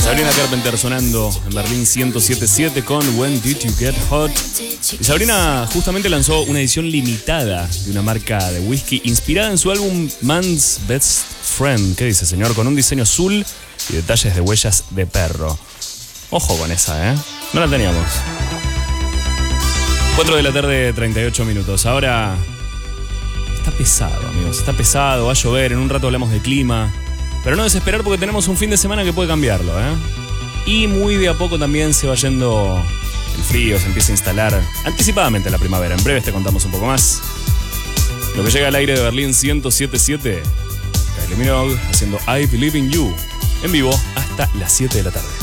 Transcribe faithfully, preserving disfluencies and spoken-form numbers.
Sabrina Carpenter sonando en Berlín ciento siete punto siete con When Did You Get Hot. Y Sabrina justamente lanzó una edición limitada de una marca de whisky inspirada en su álbum Man's Best Friend. ¿Qué dice, señor? Con un diseño azul y detalles de huellas de perro. Ojo con esa, ¿eh? No la teníamos. cuatro de la tarde, treinta y ocho minutos. Ahora está pesado, amigos. Está pesado, va a llover. En un rato hablamos de clima. Pero no desesperar porque tenemos un fin de semana que puede cambiarlo, ¿eh? Y muy de a poco también se va yendo el frío, se empieza a instalar anticipadamente la primavera. En breve te contamos un poco más. Lo que llega al aire de Berlín ciento siete punto siete. Kylie Minogue haciendo I Believe in You. En vivo hasta las siete de la tarde.